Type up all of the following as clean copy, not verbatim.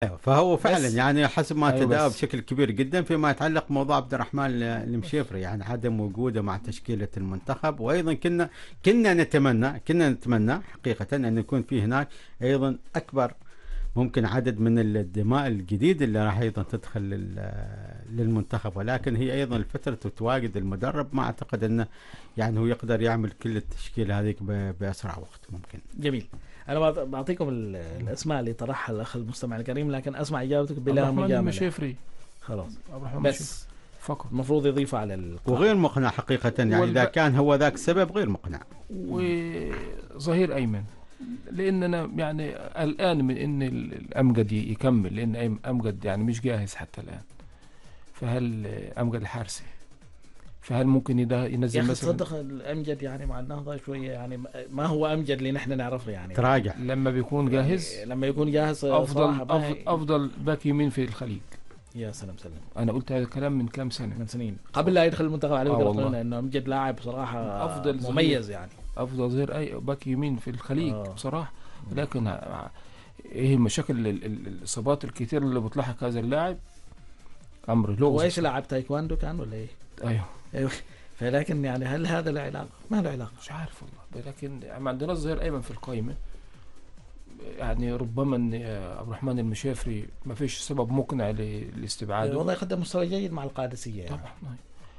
أيوة، فهو فعلا يعني حسب ما ايوه تداوى بس بشكل كبير جدا فيما يتعلق بموضوع عبد الرحمن المشيفري، يعني عدم وجوده مع تشكيلة المنتخب. وايضا كنا نتمنى حقيقة ان يكون في هناك ايضا اكبر ممكن عدد من الدماء الجديد اللي راح ايضا تدخل للمنتخب. ولكن هي ايضا الفترة تواجد المدرب، ما اعتقد انه يعني هو يقدر يعمل كل التشكيلة هذيك باسرع وقت ممكن. جميل. انا بعطيكم الاسماء اللي طرحها الاخ المستمع الكريم، لكن اسمع اجابتك عبد بلا الرحمن مجامله. المشيفري. خلاص عبد الرحمن المشيفري بس فقط. المفروض يضيفوا على القائمة. وغير مقنع حقيقة، يعني اذا كان هو ذاك السبب غير مقنع. وظهير ايمن، لاننا يعني الان من ان الامجد يكمل، لان امجد يعني مش جاهز حتى الان. فهل امجد الحارسي، فهل ممكن ينزل يا اخي مثلا؟ تصدق الامجد يعني مع النهضه شويه، يعني ما هو امجد اللي نحن نعرفه يعني. تراجع لما بيكون جاهز يعني لما يكون جاهز افضل صراحة افضل باك يمين في الخليج. يا سلام سلام. انا قلت هذا الكلام من كام سنه، من سنين قبل لا يدخل المنتخب على فكره. والله. قلنا انه امجد لاعب صراحه أفضل ظهير. مميز يعني. افضل ظهير اي باك يمين في الخليج بصراحه. لكن ايه مشاكل الاصابات الكثيره اللي بتلاحق هذا اللاعب امر له. هو ايش لاعب تايكواندو كان ولا ايه؟ ايوه. فلكن يعني هل هذا له علاقه؟ ما له علاقه. مش عارف والله، لكن ما عندناش ظهير ايمن في القائمه. يعني ربما ان عبد الرحمن المشافري ما فيش سبب مقنع لاستبعاده. والله قدم مستوى جيد مع القادسيه يعني. طبعا.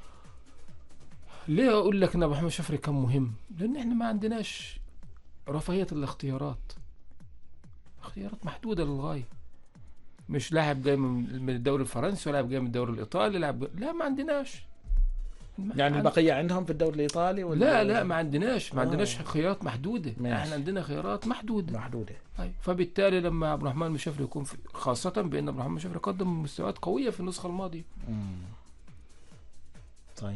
ليه اقول لك ان عبد الرحمن المشافري كان مهم؟ لان احنا ما عندناش رفاهيه الاختيارات محدوده للغايه. مش لاعب جاي من الدوري الفرنسي ولا لاعب جاي من الدوري الايطالي، لا ما عندناش. يعني البقيه عندهم في الدوري الايطالي ولا لا ما عندناش خيارات محدوده. احنا عندنا خيارات محدوده. فبالتالي لما عبد الرحمن المشافري يكون خاصه بان عبد الرحمن المشافري قدم مستويات قويه في النسخه الماضيه. طيب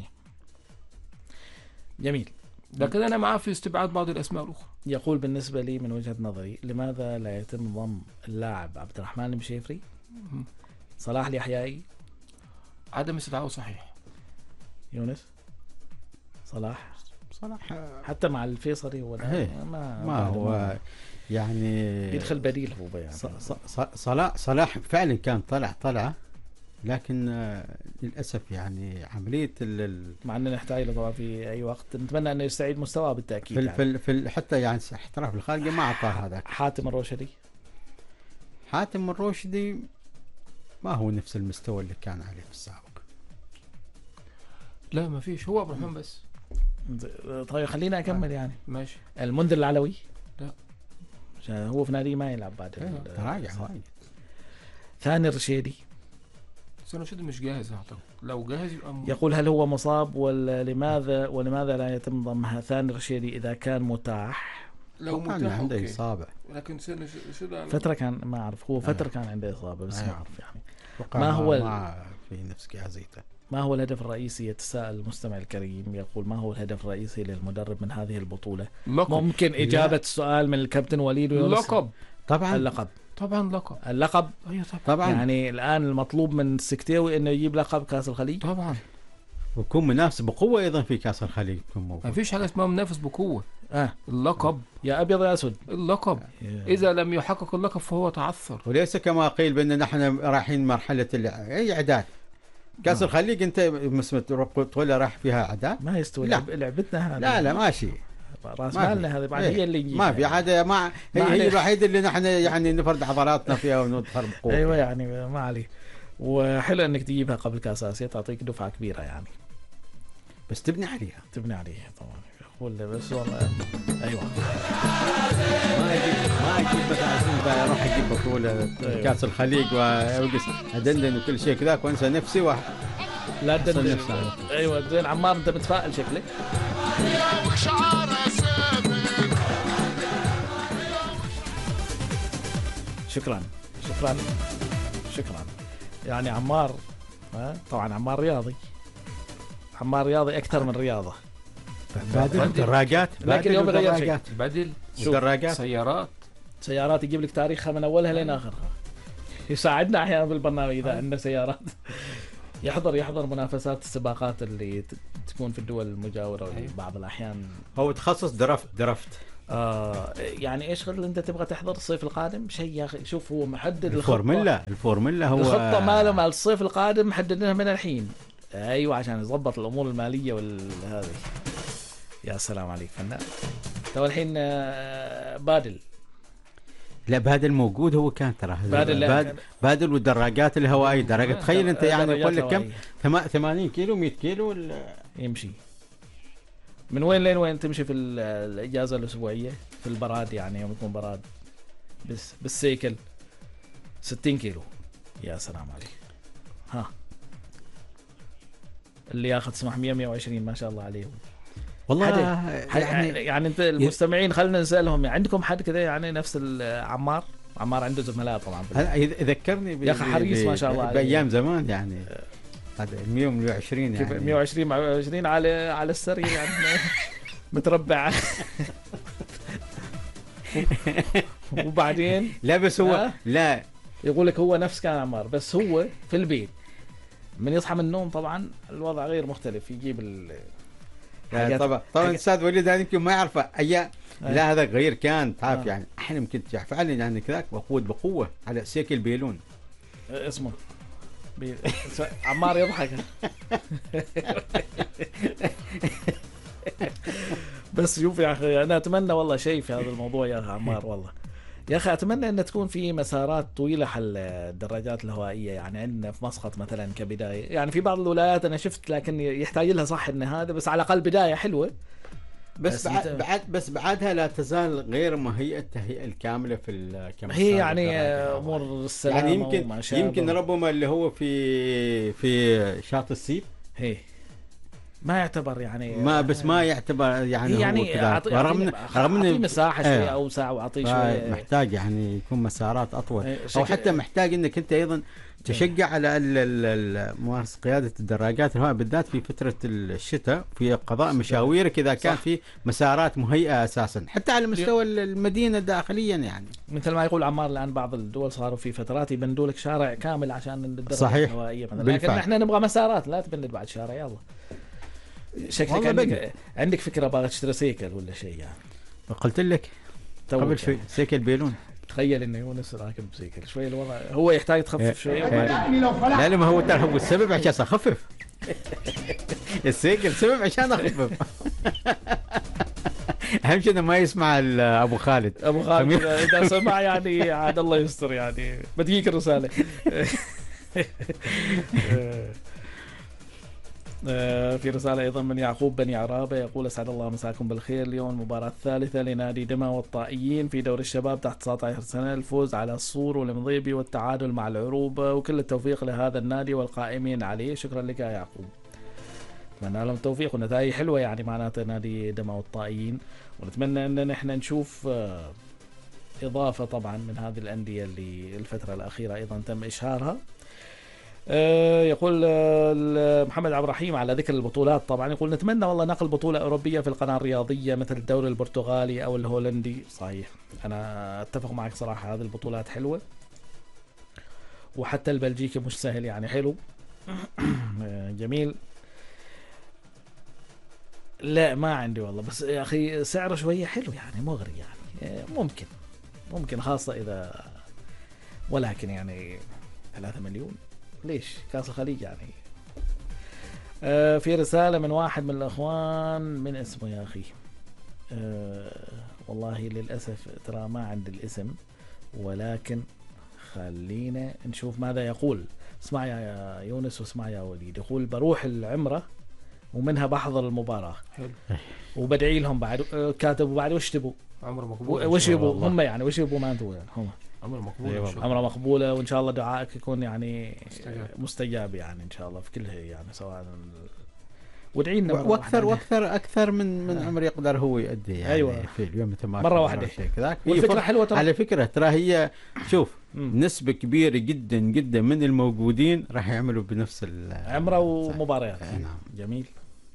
جميل. لكن انا معاه في استبعاد بعض الاسماء الاخرى. يقول بالنسبه لي من وجهه نظري، لماذا لا يتم ضم اللاعب عبد الرحمن المشيفري صلاح اليحيائي؟ عدم استدعائه صحيح. يونس صلاح حتى مع الفيصلي هو ما هو يعني يدخل بديل هو يعني. صلاح فعلا كان طلعه، لكن للاسف يعني عمليه مع اننا نحتاج له طبعا في اي وقت، نتمنى انه يستعيد مستواه بالتاكيد. في حتى يعني احتراف الخارجي ما اعطاه هذا. حاتم الروشدي ما هو نفس المستوى اللي كان عليه في السابق. لا ما فيش، هو عبد الرحمن بس. طيب خلينا اكمل يعني. ماشي. المنذر العلوي لا هو في نادي ما يلعب بعد. تراجع وايد. ثاني الرشيدي مش جاهز اعتقد، لو جاهز يبقى يقول هل هو مصاب ولا ولماذا لا يتم ضمها ثاني الرشيدي اذا كان متاح؟ لو متاح عنده اصابه، لكن فتره كان ما اعرف، هو فتره كان عنده اصابه بس ما اعرف يعني. ما هو في نفس جاهزيته. ما هو الهدف الرئيسي؟ يتساءل المستمع الكريم، يقول ما هو الهدف الرئيسي للمدرب من هذه البطولة؟ ممكن إجابة السؤال من الكابتن وليد ويونس. اللقب طبعا. اللقب طبعا. يعني الآن المطلوب من السكتاوي إنه يجيب لقب كأس الخليج طبعا، ويكون منافس بقوة أيضا في كأس الخليج. ما فيش حاجة اسمها منافس بقوة. اللقب يا أبيض يا أسود. اللقب إذا لم يحقق اللقب فهو تعثر، وليس كما قيل بأن نحن رايحين مرحلة أي إعداد. كأس الخليج أنت تقول راح فيها أعداد، ما يستوي لعبتنا هذه. لا ماشي، راس مالنا هذه بعد هي اللي نجيب. ما في عادة، هي الوحيدة اللي نحن يعني نفرد عضلاتنا فيها وندخل بقوة. أيوة يعني ما عليه. وحلو انك تجيبها قبل كاس اسيا، تعطيك دفعه كبيره يعني، بس تبني عليها طبعا. ولا بس والله ايوه ما اجيب مثلا اروح اجيب بطوله كاس الخليج واوقس ادندن وكل شيء كذاك وانسى نفسي لا تدندن. ايوه زين عمار، انت متفائل شكلك. شكرا يعني عمار. طبعا عمار رياضي اكثر من رياضه. بدل دراجات، لكن اليوم غير شيء. بدل دراجات، سيارات يجيب لك تاريخها من اولها لين اخرها. يساعدنا احيانا بالبرنامج اذا عندنا سيارات. يحضر منافسات السباقات اللي تكون في الدول المجاورة بعض الأحيان. هو تخصص درفت. يعني ايش اللي انت تبغى تحضر الصيف القادم؟ شيء يا اخي، شوف هو محدد الفورمولا هو الخطة ماله مال الصيف القادم محددينها من الحين. ايوه عشان يضبط الامور المالية والهذه. يا سلام عليك فنان. تو الحين بادل. لا بادل موجود، هو كان ترى بادل والدراجات الهوائية. دراجة تخيل انت يعني يقول لك كم 80 كيلو 100 كيلو يمشي من وين لين وين تمشي في الإجازة الأسبوعية في البراد، يعني يوم يكون براد بس بالسيكل 60 كيلو. يا سلام عليك. ها اللي ياخذ سمح 120 ما شاء الله عليهم والله. يعني انت المستمعين خلينا نسألهم، عندكم حد كذا يعني نفس عمار عنده زملاء طبعا. يذكرني يا اخي حريص ما شاء الله بايام زمان يعني. هذا 120 يعني 120 مع 120 على السرير يعني متربع. وبعدين لا بس هو لا يقول لك هو نفس كان عمار، بس هو في البيت من يصحى من النوم طبعا الوضع غير مختلف. يجيب طبعا الاستاذ وليد هذا يمكن ما يعرفه ايام. لا هذا غير كان تعرف يعني احنا يمكن فعلا يعني كذاك بقوه على سيكل بيلون اسمه عمار يضحك. بس شوف يا اخي انا اتمنى والله شيء في هذا الموضوع يا اخي عمار. والله يا اخي اتمنى ان تكون في مسارات طويله حل الدراجات الهوائيه. يعني عندنا في مسقط مثلا كبدايه، يعني في بعض الولايات انا شفت لكن يحتاج لها صح ان هذا، بس على الاقل بدايه حلوه. بس بعدها لا تزال غير مهيئة التهيئة الكاملة في الكمسار. هي يعني امور السلامه يعني يمكن ربما اللي هو في شاطئ السيب هي ما يعتبر يعني ما يعتبر يعني رغم ان مساحه شويه او ساعه واعطيه شويه. محتاج يعني يكون مسارات اطول او حتى محتاج انك انت ايضا تشجع على ممارسة قيادة الدراجات الهوائية بالذات في فترة الشتاء في قضاء مشاويرك إذا كان في مسارات مهيئة أساسا حتى على مستوى المدينة داخليا. يعني مثل ما يقول عمار الآن بعض الدول صاروا في فترات يبندوا لك شارع كامل عشان الدراجات الهوائية مثلا، لكن احنا نبغى مسارات لا تبند بعد شارع. يلا شكلك عندك فكرة باغي تشتري سيكل ولا شيء يعني. قلت لك قبل شوي سيكل بيلون. تخيل انه يونس راكب بسيكل شوي الوضع هو يحتاج تخفف شوي. لا ما هو ترى هو السبب عشان اخفف. السيكل سبب عشان اخفف. اهم شيء انه ما يسمع ابو خالد اذا سمع يعني عاد الله يستر يعني بديك الرساله. في رسالة أيضا من يعقوب بني عرابة يقول أسعد الله مساكم بالخير. اليوم المباراة الثالثة لنادي دمى والطائيين في دوري الشباب تحت 19 سنة، الفوز على الصور والمضيبي والتعادل مع العروبة، وكل التوفيق لهذا النادي والقائمين عليه. شكرا لك يا يعقوب، أتمنى لهم التوفيق ونتائج حلوة يعني معناته نادي دمى والطائيين، ونتمنى أن نحن نشوف إضافة طبعا من هذه الأندية اللي الفترة الأخيرة أيضا تم إشهارها. يقول محمد عبد الرحيم على ذكر البطولات طبعا يقول نتمنى والله نقل بطولة أوروبية في القناة الرياضية مثل الدوري البرتغالي أو الهولندي. صحيح أنا أتفق معك صراحة، هذه البطولات حلوة، وحتى البلجيكي مش سهل يعني حلو. جميل. لا ما عندي والله، بس يا أخي سعره شوية حلو يعني مغري يعني ممكن خاصة إذا، ولكن يعني 3 مليون ليش كاس الخليج يعني. في رسالة من واحد من الأخوان من اسمه يا أخي والله للأسف ترى ما عندي الاسم، ولكن خلينا نشوف ماذا يقول. اسمع يا يونس واسمع يا وليد. يقول بروح العمرة ومنها بحضر المباراة وبدعي لهم بعد. كاتبوا بعد وش تبوا عمر مقبول وش يبوا هم يعني وش يبوا ما انتوا يعني هم عمره مقبولة، وإن شاء الله دعائك يكون يعني مستجاب يعني إن شاء الله في كلها يعني سواء ودعينا واكثر من عمر يقدر هو يؤدي يعني. أيوة. في اليوم مرة واحدة كذاك. والفكرة حلوة ترى. على فكرة ترى هي شوف نسبة كبيرة جدا جدا من الموجودين راح يعملوا بنفس عمرة ومباريات. نعم. جميل.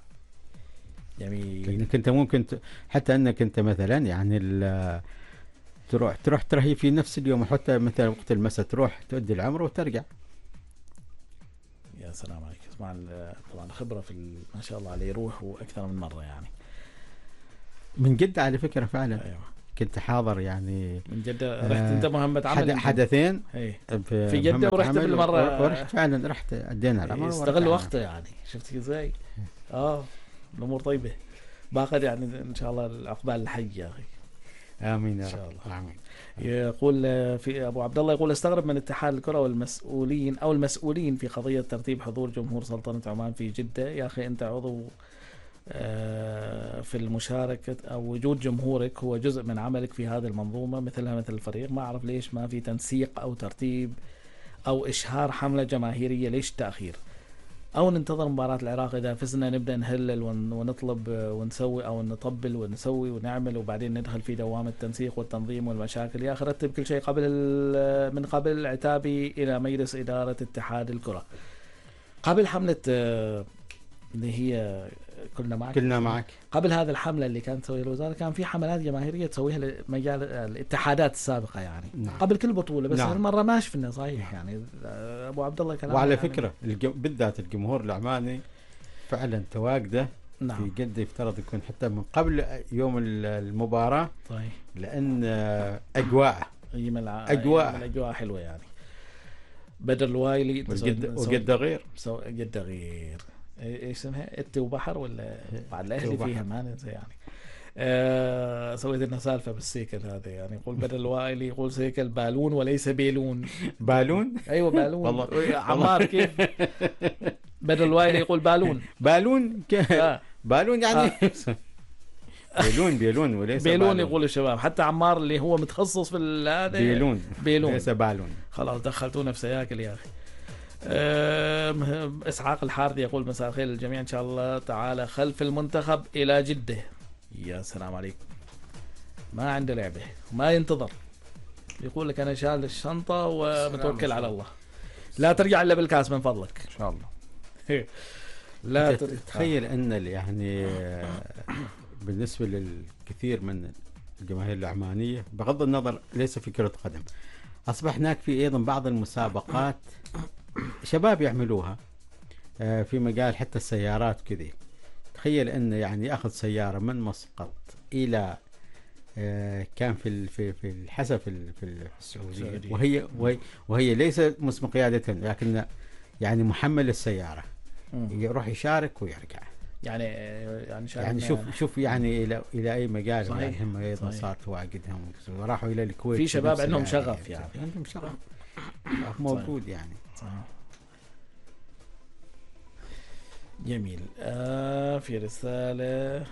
لأنك أنت ممكن حتى أنك أنت مثلا يعني تروح ترهي في نفس اليوم، حتى مثلا وقت المساء تروح تؤدي العمرة وترجع. يا سلام عليك. طبعا خبرة ما شاء الله عليه، يروح أكثر من مرة يعني. من جدة على فكرة فعلا. أيوة. كنت حاضر يعني من جدة رحت أنت مهمة عمل حدثين إيه. في جدة مهمة ورحت عمل، بالمرة. ورحت فعلا، رحت أدينا الأمر استغل وقته يعني. شفت ازاي؟ الأمور طيبة. باقي يعني إن شاء الله العقبال الحج يا أخي. آمين يا إن شاء رب. الله. آمين. يقول في أبو عبد الله، يقول استغرب من اتحاد الكرة والمسؤولين في قضية ترتيب حضور جمهور سلطنة عمان في جدة. يا أخي أنت عضو في المشاركة أو وجود جمهورك هو جزء من عملك في هذه المنظومة مثلها مثل الفريق. ما أعرف ليش ما في تنسيق أو ترتيب أو إشهار حملة جماهيرية. ليش تأخير؟ أو ننتظر مباراة العراق إذا فزنا نبدأ نهلل ونطلب ونسوي، أو نطبل ونسوي ونعمل، وبعدين ندخل في دوامة التنسيق والتنظيم والمشاكل. يا أخي رتب كل شيء من قبل عتابي إلى مجلس إدارة اتحاد الكرة. قبل حملة اللي هي كلنا معك، قبل هذا الحملة اللي كانت تسويها الوزارة كان في حملات جماهيرية تسويها لمجال الاتحادات السابقة يعني. نعم. قبل كل بطولة. بس نعم. هالمرة ما شفنا صحيح يعني. أبو عبد الله كلام. وعلى يعني فكرة بالذات الجمهور العماني فعلا تواجده نعم. في جدة يفترض يكون حتى من قبل يوم المباراة. صحيح. لأن أجواء الأجواء حلوة يعني. بدر الوايلي وجدة غير. جدة غير. ايش اسمها؟ انت وبحر ولا بعد الاهلي فيها ما ننسى يعني. سويت لنا سالفه بالسيكل هذا يعني. يقول بدر الوائلي يقول سيكل بالون وليس بيلون. بالون؟ ايوه بالون. والله عمار كيف؟ بدر الوائلي يقول بالون. بالون بالون يعني بيلون وليس بيلون. يقول الشباب حتى عمار اللي هو متخصص في هذا بيلون ليس بالون. خلاص دخلتونا في سياكل يا اخي. إسحاق الحارثي يقول مساء الخير للجميع، إن شاء الله تعالى خلف المنتخب إلى جدة. يا سلام عليكم. ما عنده لعبة ما ينتظر. يقول لك أنا شال الشنطة ومتوكل على الله. لا ترجع إلا بالكاس من فضلك إن شاء الله. لا تخيل أن يعني بالنسبة للكثير من الجماهير العمانية بغض النظر ليس في كرة قدم، أصبح هناك في أيضا بعض المسابقات شباب يعملوها في مجال حتى السيارات كذا. تخيل أن يعني يأخذ سيارة من مسقط إلى كان في الحسا في السعودية، وهي ليس مسمى قيادة لكن يعني محمل السيارة يروح يشارك ويرجع. يعني شوف يعني إلى أي مجال. يعني هم أيضا صار تواجدهم وراحوا إلى الكويت. في شباب عندهم شغف يعني عندهم شغف موجود يعني. جميل. في رسالة.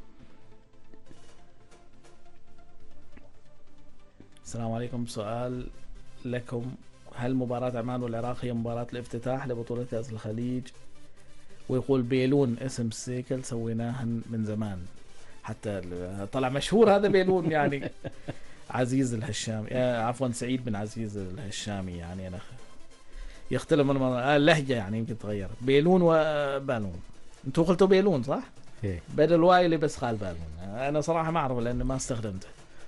السلام عليكم، سؤال لكم. هل مباراة عمان والعراق هي مباراة الافتتاح لبطولة كأس الخليج؟ ويقول بيلون اسم السيكل سويناها من زمان، حتى طلع مشهور هذا بيلون يعني. عزيز الهشامي، عفوا سعيد بن عزيز الهشامي يعني. أنا يختلف من اللهجة يعني يمكن تغير. بيلون وبالون. انتوا قلتوا بيلون صح؟ إيه. بدل الوايلي بس قال بالون. أنا صراحة ما أعرف لأن ما استخدمته.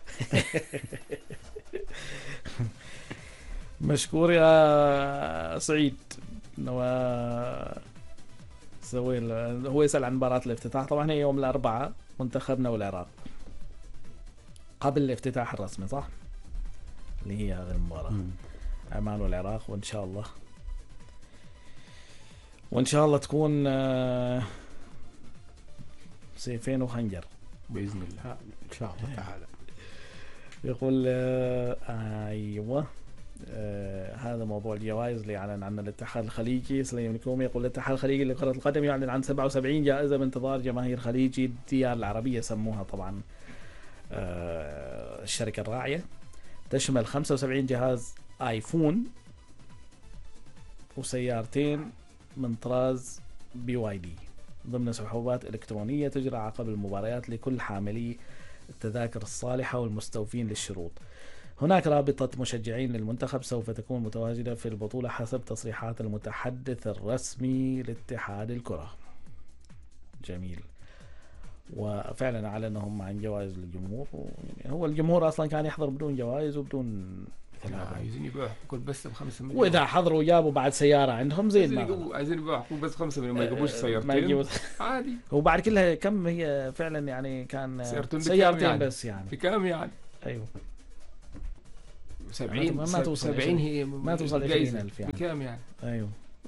مشكور يا سعيد. هو يسأل عن مباراة الافتتاح. طبعا هي يوم الأربعاء منتخبنا والعراق قبل الافتتاح الرسمي صح؟ اللي هي هذه المباراة عمان والعراق. وإن شاء الله تكون سيفين وخنجر بإذن الله إن شاء الله تعالى. يقول أيوة. هذا موضوع الجوائز اللي أعلن عنه الاتحاد الخليجي. سليم الكومي يقول الاتحاد الخليجي لكرة القدم يعلن عن 77 جائزة بانتظار جماهير خليجي الديار العربية سموها طبعا الشركة الراعية. تشمل 75 جهاز آيفون وسيارتين من طراز BYD ضمن سحوبات إلكترونية تجرى عقب المباريات لكل حاملي التذاكر الصالحة والمستوفين للشروط. هناك رابطة مشجعين للمنتخب سوف تكون متواجدة في البطولة حسب تصريحات المتحدث الرسمي لاتحاد الكرة. جميل. وفعلا أعلنهم عن جوائز للجمهور. هو الجمهور أصلا كان يحضر بدون جوائز وبدون تلعبوا. عايزين يبيعوا حقوق البث ب5 مليون، واذا حضروا وجابوا بعد سياره عندهم زين ما عايزين يبيعوا حقوق بس 5 مليون، ما يجيبوش ما سيارتين يجيبوا. عادي. وبعد كلها كم هي فعلا يعني كان سيارتين بكام سيارتين يعني؟ بس يعني بكام يعني؟ ايوه 70 ما توصل 70 هي ما توصل جايزة. 20,000 يعني. بكام يعني؟ ايوه.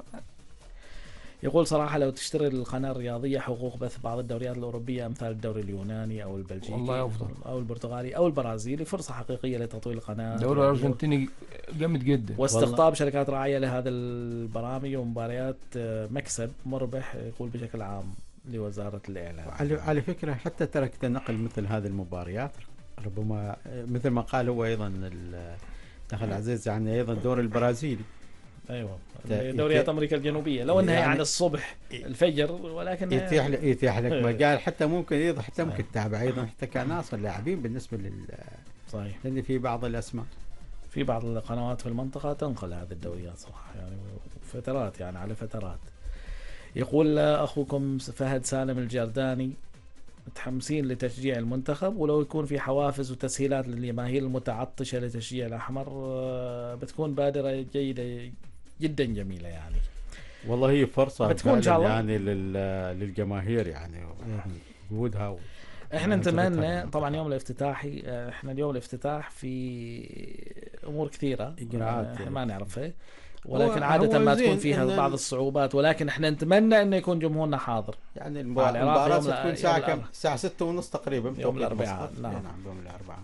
يقول صراحة لو تشتري القناة الرياضية حقوق بث بعض الدوريات الأوروبية أمثال الدوري اليوناني أو البلجيكي والله أفضل. أو البرتغالي أو البرازيلي فرصة حقيقية لتطوير القناة الدوري الأرجنتيني جامد جدا، واستقطاب شركات راعية لهذا البرامج ومباريات مكسب مربح يقول بشكل عام لوزارة الإعلام. على فكرة حتى تركت نقل مثل هذه المباريات ربما مثل ما قال هو أيضا الأخ العزيز، يعني أيضا الدور البرازيلي. ايوه دوريات امريكا الجنوبيه لو انها يعني الصبح الفجر، ولكن يتيح لك مجال حتى ممكن ايضا حتى ممكن تتابع ايضا حتى كناصر لاعبين بالنسبه صحيح، لان في بعض الاسماء في بعض القنوات في المنطقه تنقل هذه الدوريات صراحه يعني فترات يعني على فترات. يقول اخوكم فهد سالم الجرداني متحمسين لتشجيع المنتخب، ولو يكون في حوافز وتسهيلات للجماهير المتعطشه لتشجيع الاحمر بتكون بادره جيده جدا جميله يعني. والله هي فرصه بتكون ان شاء الله يعني للجماهير يعني وجودها احنا نتمنى طبعا يوم الافتتاحي، احنا اليوم الافتتاح في امور كثيره اجراءات احنا ما نعرفها، ولكن عاده ما تكون فيها بعض الصعوبات، ولكن احنا نتمنى انه يكون جمهورنا حاضر. يعني المباراه تكون الساعه كم؟ الساعه 6:30 تقريبا يوم الاربعاء. نعم يوم الاربعاء.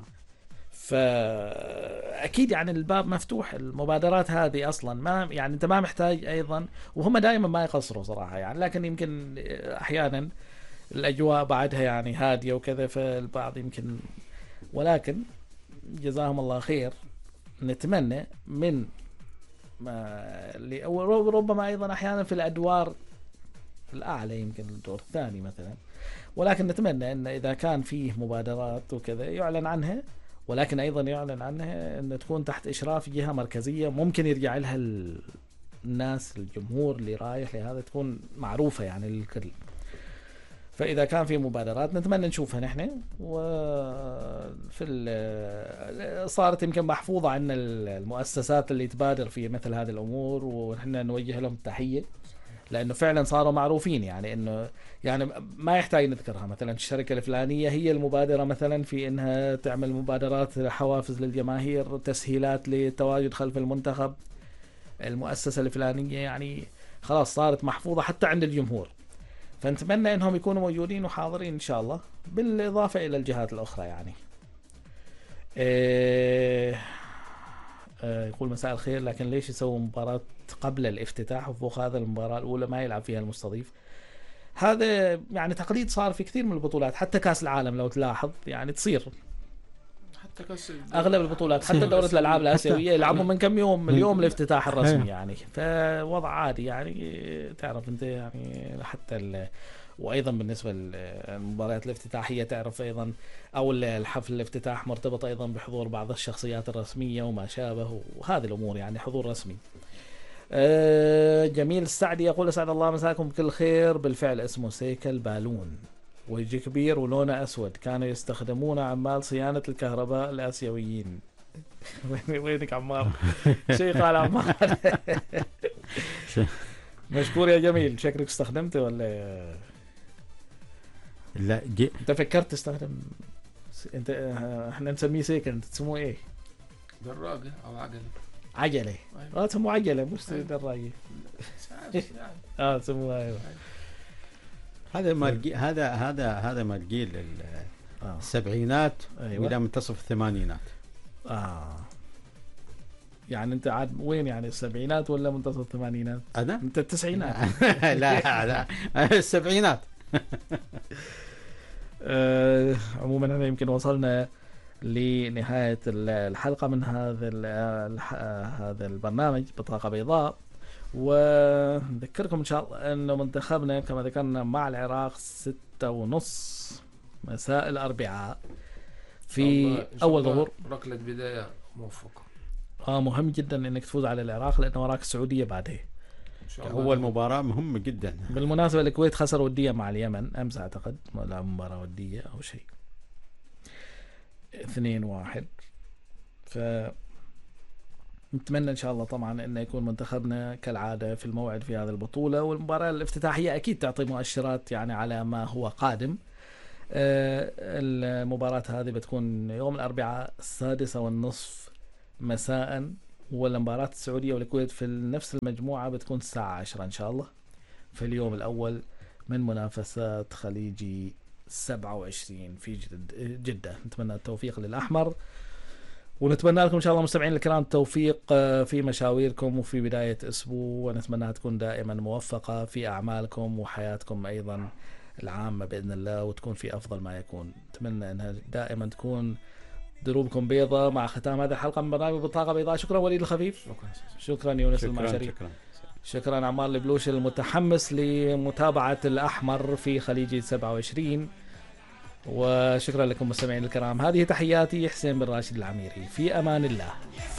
فاكيد يعني الباب مفتوح، المبادرات هذه اصلا ما يعني انت ما محتاج ايضا، وهم دائما ما يقصروا صراحه يعني، لكن يمكن احيانا الاجواء بعدها يعني هاديه وكذا فالبعض يمكن، ولكن جزاهم الله خير. نتمنى من ربما ايضا احيانا في الادوار الاعلى يمكن الدور الثاني مثلا، ولكن نتمنى ان اذا كان فيه مبادرات وكذا يعلن عنها، ولكن ايضا يعلن عنها ان تكون تحت اشراف جهه مركزيه ممكن يرجع لها الناس الجمهور اللي رايح لهذا تكون معروفه يعني للكل. فاذا كان في مبادرات نتمنى نشوفها نحن، وفي صارت يمكن محفوظه عنا المؤسسات اللي تبادر في مثل هذه الامور، ونحن نوجه لهم التحيه لانه فعلا صاروا معروفين يعني انه يعني ما يحتاج نذكرها، مثلا الشركه الفلانيه هي المبادره مثلا في انها تعمل مبادرات حوافز للجماهير، تسهيلات للتواجد خلف المنتخب، المؤسسه الفلانيه يعني خلاص صارت محفوظه حتى عند الجمهور. فنتمنى انهم يكونوا موجودين وحاضرين ان شاء الله، بالاضافه الى الجهات الاخرى يعني. يقول مساء الخير، لكن ليش يسووا مباراة قبل الافتتاح وفوق هذا المباراة الأولى ما يلعب فيها المستضيف؟ هذا يعني تقليد صار في كثير من البطولات، حتى كأس العالم لو تلاحظ يعني تصير حتى كأس أغلب البطولات حتى دورة الألعاب الآسيوية يلعبوا من كم يوم اليوم الافتتاح الرسمي يعني، فوضع عادي يعني تعرف أنت يعني حتى وايضا بالنسبه للمباريات الافتتاحيه تعرف ايضا او الحفل الافتتاح مرتبط ايضا بحضور بعض الشخصيات الرسميه وما شابه، وهذه الامور يعني حضور رسمي. جميل السعدي يقول اسعد الله مساكم بكل خير، بالفعل اسمه سيكل بالون، وجه كبير ولونه اسود، كانوا يستخدمونه عمال صيانه الكهرباء الاسيويين. وينك عمار؟ شيء قال عمار. مشكور يا جميل، شكلك استخدمته ولا لا انت فكرت تستخدم انت احنا نسميه سيكل، انت تسموه ايه؟ دراجة او عجلة. عجلة تسموه عجلة مش دراجة. تسموه ايوه. هذا ما هذا ما الجيل السبعينات الى منتصف الثمانينات. يعني انت عاد وين يعني السبعينات ولا منتصف الثمانينات؟ انا انت التسعينات. لا السبعينات. عموما احنا يمكن وصلنا لنهاية الحلقة من هذا البرنامج بطاقة بيضاء، ونذكركم ان شاء الله انه منتخبنا كما ذكرنا مع العراق 6:30 مساء الاربعاء في اول ظهور. ركلة بداية موفقة. مهم جدا انك تفوز على العراق لانه وراك السعودية بعدها. أول مباراة مهمة جدا. بالمناسبة الكويت خسر ودية مع اليمن أمس أعتقد، لا مباراة ودية أو شيء 2-1. نتمنى إن شاء الله طبعا أن يكون منتخبنا كالعادة في الموعد في هذه البطولة، والمباراة الافتتاحية أكيد تعطي مؤشرات يعني على ما هو قادم. المباراة هذه بتكون يوم الأربعاء 6:30 مساء، والمباراة السعودية والكويت في نفس المجموعة بتكون الساعة 10 إن شاء الله في اليوم الأول من منافسات خليجي 27 في جدة. نتمنى التوفيق للأحمر، ونتمنى لكم إن شاء الله مستمعين الكرام التوفيق في مشاويركم وفي بداية أسبوع، ونتمنى تكون دائما موفقة في أعمالكم وحياتكم أيضا العامة بإذن الله، وتكون في أفضل ما يكون. نتمنى أنها دائما تكون دروبكم بيضة. مع ختام هذه الحلقة من برنامج بطاقة بيضاء، شكرا وليد الخفيف، شكرا يونس المعشري، شكرا عمار البلوش المتحمس لمتابعة الأحمر في خليجي 27، وشكرا لكم مستمعين الكرام. هذه تحياتي حسين بن راشد العميري، في أمان الله.